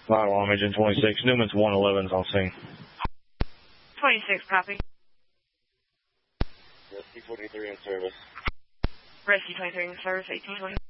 Vital on Agent 26. Newman's 111's on scene. 26, copy. Rescue 23 in service. Rescue 23 in service, 1820.